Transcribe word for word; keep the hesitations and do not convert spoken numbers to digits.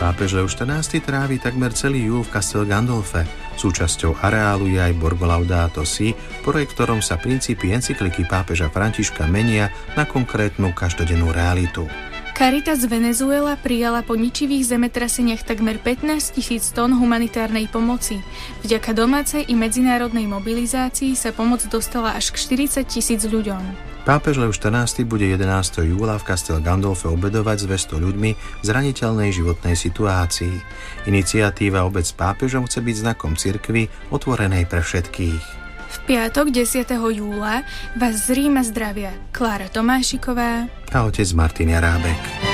Pápež Leoš štrnásty trávi takmer celý júl v Castel Gandolfe. Súčasťou areálu je aj Borgo Laudato Si, projektorom sa princípy encykliky pápeža Františka menia na konkrétnu každodennú realitu. Caritas Venezuela prijala po ničivých zemetraseniach takmer pätnásť tisíc tón humanitárnej pomoci. Vďaka domácej i medzinárodnej mobilizácii sa pomoc dostala až k štyridsať tisíc ľuďom. Pápež Leoš štrnásty bude jedenásteho júla v Castel Gandolfe obedovať s dvesto ľuďmi v zraniteľnej životnej situácii. Iniciatíva Obed s pápežom chce byť znakom cirkvi otvorenej pre všetkých. V piatok desiateho júla vás z Ríma zdravia Klára Tomášiková a otec Martin Jarábek.